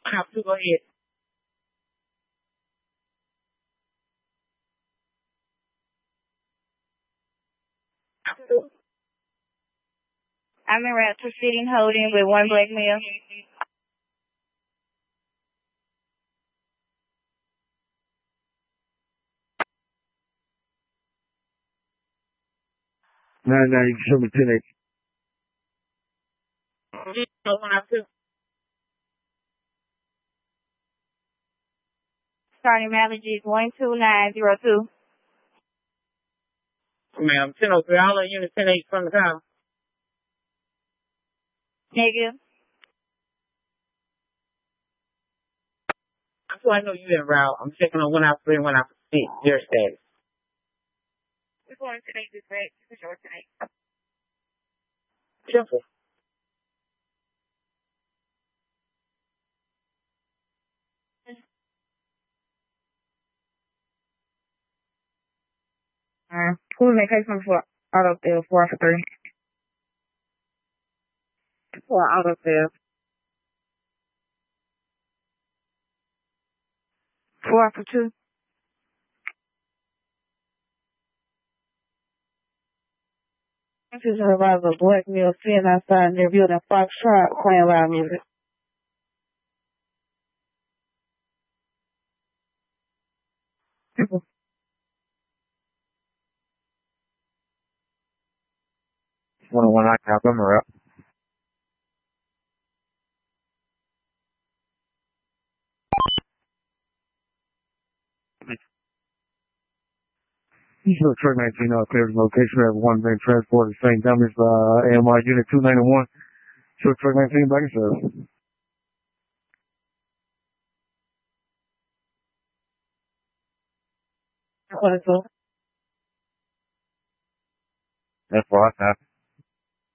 Have to go ahead. Have to. I'm in route proceeding holding with one black male. 990, show me 10 Have to. Starting mileage is 12902. Ma'am, 1003, all of unit 10-8 from the car. Negative. So I know you en route. I'm checking on 103 and 106. Your status. We're going to make this back. This is your tonight. Simple. Who's in case number 4? Out of the 4 for 3. 4 out of the 4 for 2. This is a rather black male sitting outside in their building, Foxtrot, playing loud music. One I have them are up. Show truck 19 clears location at one being transported St. Dummies, AMI unit 291. Show truck 19 back in service. What is it? That's what I have.